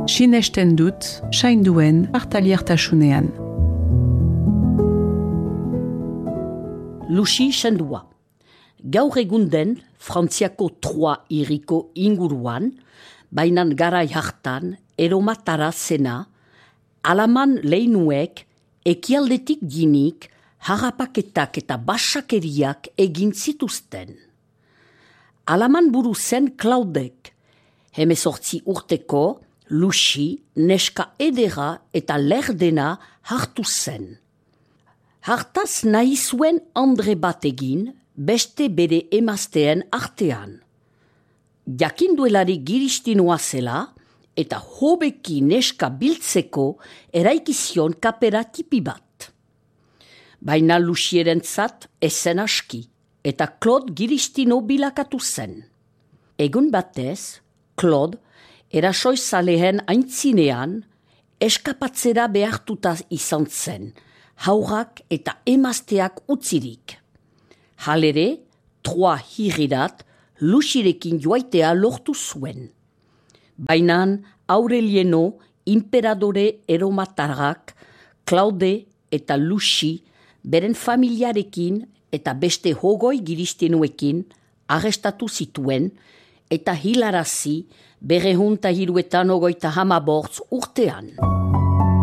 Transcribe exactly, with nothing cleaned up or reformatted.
sinesten dut, sainduen partaliertasunean. Lucy sendua. Gaur egunden, Frantziako Troa hiriko inguruan, bainan garai hartan, eromatara zena, alaman leinuek, ekialdetik ginik, harrapaketak eta basakeriak egin zituzten. Alaman buru zen Claudek, hemezortzi urteko, Lucy, neska edera eta lerdena hartu zen. Hartaz nahi zuen Andre bat egin, beste bere emazteen artean. Jakinduelari giristinoa zela, eta hobeki neska biltzeko eraikizion kapera tipi bat. Baina Lucierentzat ezen aski, eta Claude giristino bilakatu zen. Egun batez, Claude, erasoizalehen aintzinean, eskapatzera behartuta izan zen, haurak eta emazteak utzirik. Halere, Troa hirirat, Lucirekin joaitea lortu zuen. Bainan, Aurelieno, imperadore eromatarrak, Claude eta Lucy, beren familiarekin eta beste hogoi giristenoekin arrestatu zituen, eta hilarazi berehunta hiruetan ogoita hamabortz urtean.